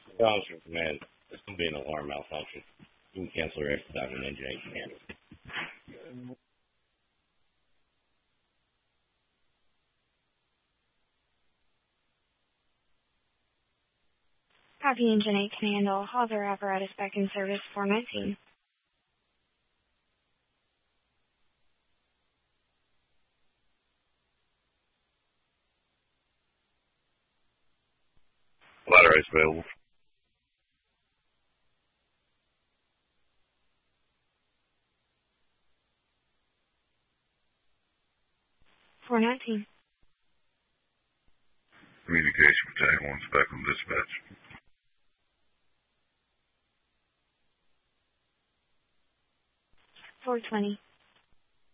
Problems from command. There's going to be an alarm malfunction. You can cancel your exit out of an engine 8 command. Copy Engine 8 Command, all Hauser apparatus back in service 419. Ladder ice available. 419. Communication with Tank 1 back on dispatch. 420.